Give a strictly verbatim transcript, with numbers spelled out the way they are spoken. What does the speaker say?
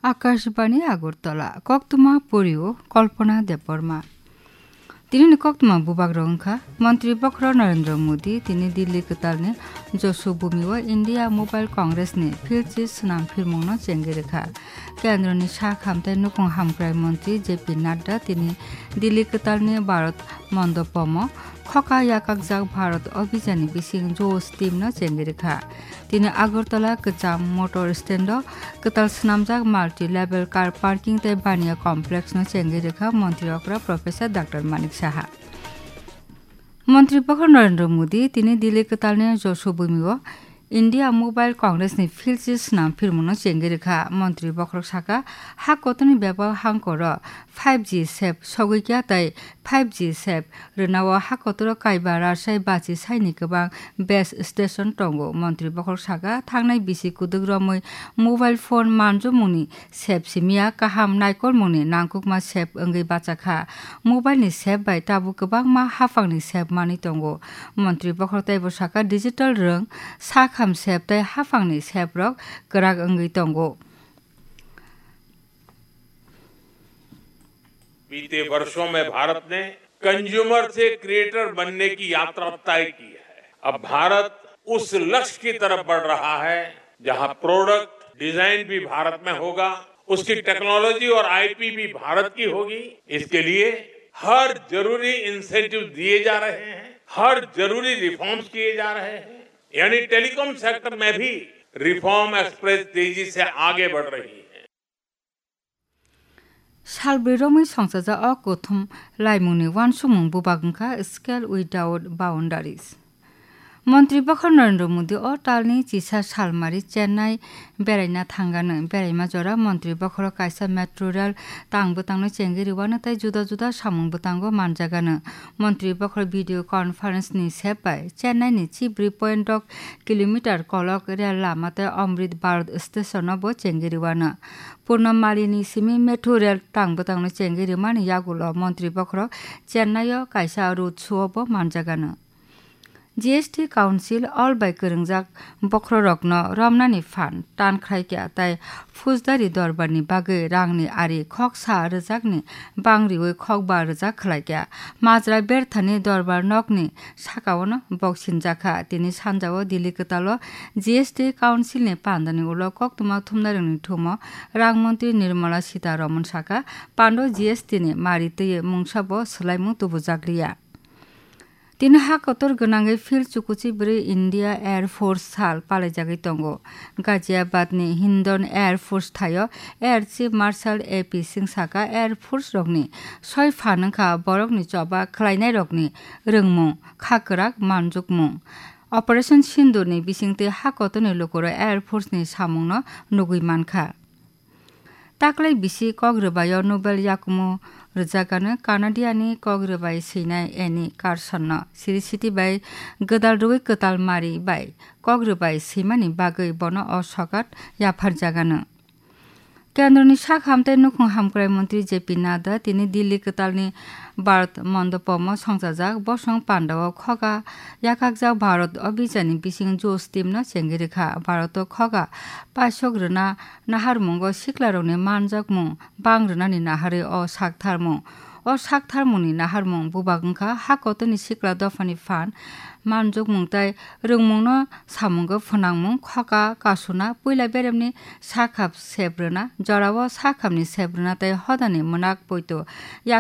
আকাশবাণী আগরতলা কক্তমা পরিও কল্পনা দেববর্মা তিনি কক্তমা বুবাগ রংখা মন্ত্রী বক্র নরেন্দ্র মোদী তিনি দিল্লি কতালনি যশোভূমি ও ইন্ডিয়া মোবাইল কংগ্রেসনি ফিলচি সুনাম ফিরমংনো চেঙ্গিরেখা কেন্দ্রনি সা খামতাই নুকং হামক্রাই মন্ত্রী জেপি নাড্ডা তিনি দিল্লি কতালনি ভারত মণ্ডপম খকা ইয়াকাকজাক ভারত অভিযানী বিসিং জোস টিমনো চেঙ্গিরেখা তিনি Agartala কচাম motor stand কতাল স্নামজাক multi level car parking तै बानिया कॉम्प्लेक्स न চেঙ্গিরেখা মন্ত্রী অকরা প্রফেসর ডাক্তার মানিক সাহা মন্ত্রী পক্ষ নরেন্দ্র মোদী তিনি দিল্লি কতালনি যশোভূমি ও ইন্ডিয়া মোবাইল কংগ্রেসনি ফিলচিস নাম ফিরমুনো চেঙ্গিরেখা মন্ত্রী বক্র শাখা হা কতনি ব্যাপক হাঙ্কর ফাইভ জি সেপ সগৈকিয়া তাই ফাইভ জি সেপ রেনাও হা কতর কাইবা রাজশাহী বাচি সাইনি গোबां বেস স্টেশন টঙ্গো মন্ত্রী বক্র শাখা থাংনাই বিসি কুদুগ্রমৈ মোবাইল ফোন মানজুমুনি সেপ সিমিয়া কাহাম নাইকল মুনি নাংকুকमा সেপ ओंगै बाचाखा मोबाइलनि सेप बाय ताबु गोबां मा हाफांनि सेप मानि टंगो मन्त्री बक्र ताइबो शाखा डिजिटल रों सा खाम सेप ताइ हाफांनि सेप रक गराग ओंगै टंगो बीते वर्षों में भारत ने कंज्यूमर से क्रिएटर बनने की यात्रा तय की है। अब भारत उस लक्ष्य की तरफ बढ़ रहा है जहां प्रोडक्ट डिजाइन भी भारत में होगा, उसकी टेक्नोलॉजी और आईपी भी भारत की होगी। इसके लिए हर जरूरी इंसेंटिव दिए जा रहे हैं, हर जरूरी रिफॉर्म्स किए जा रहे हैं। यानी टेलीकॉम सेक्टर में भी रिफॉर्म एक्सप्रेस तेजी से आगे बढ़ रही है। सालब्रैरमै संसाजा अ कोथम लाइमुनि वानसुमुं बुबागंखा स्केल उइदाउट बाउन्डारिज मन्त्री बक्र नरेंद्र मोदी अ तालनि चिसा सालमारि चेन्नाई बेरायना थांगानो बेरायमा जरा मन्त्री बक्र कायसा मेट्रो रेल तांबो तांनो चेंगिरिवानो ताइ जुदा जुदा सामुंबो तांगो मानजागानो मन्त्री बक्र भिडियो कन्फारेन्सनि सेपाय चेन्नाईनि चिब्रि पॉइंट किलोमीटर कलक rail लामाते Amrit Bharat स्टेशनबो चेंगिरिवानो पूर्णमालिनि Simi metro rail तांबो तांनो चेंगिरिमानि यागुलो मन्त्री Bakr चेन्नाईयाव कायसा root Shobo मानजागानो GST council अल बाय गोरोंजाक बक्र रत्न रमनानि फान टान खायकिया ताइ फौजदारि दरबारनि बागै रांनि आरि खक सा रोजाकनि बांग्रिवै खक बा रोजा खलायकिया माजरा बेरथानि दरबार नकनि साकावनो बक्सिन जाखा तिनि सानजाव दिल्ली कताल जीएसटी काउन्सिलनि पान्दानि उलो कक्तमा थुमनारनि थुम रां मन्त्री निर्मला सीतारमण साका पान्डो जीएसटीनि मारितयै मुंसाबो सोलायमु तुबुजाग्रिया तीन हा कतर गनांगै फिल चुकुची ब्रै इंडिया एयर फोर्स साल पालायजागै टंगो गाजियाबादनि हिंदन एयर फोर्स थायो air chief marshal AP Singh साका एयर फोर्स रगनि सय फानंखा बरकनि चबा खलायनाय रगनि रोंमु खाकराक मानजुकमु ऑपरेशन सिंधुनि बिसिंते हा कतनि लोकर एयर फोर्सनि सामुंनो नुगै मानखा ताकलाय बिसि कग्रबाय नोबेल याकुमु रजागानो कानाडियानि कग्रबाय सैनाय एनि कार्सन सिरिसिटी बाय गदाल रुवै कताल मारि बाय कग्रबाय सैमानि बागै बन असगात याफार जागानो केन्द्रनि सा खामथाय नुखुं हामक्राय मन्त्री जेपी नाडा तिनि दिल्ली कतालनि भारत मण्डपम संसाजाक बसं पाण्डव खगा याकाकजाक भारत अभियानी बिसिं जोस टिमनो चेंगिरेखा भारत खगा पासग्रना नाहारमुंग सिख्लारौनि मानजाकमुं बांग्रोनानि नाहारै अ साकथारमुं अ साकथारमुंनि नाहारमुं बुबागंखा हाकतनि सिख्ला दफानि फान मानजुक मुंताय रोंमुंनो सामुंगो फनांमुं खका कासुना पुइला बेरेमनि साखाब सेब्रोना जराव साखाबनि सेब्रोना ताय हदानि मोनाक पयतो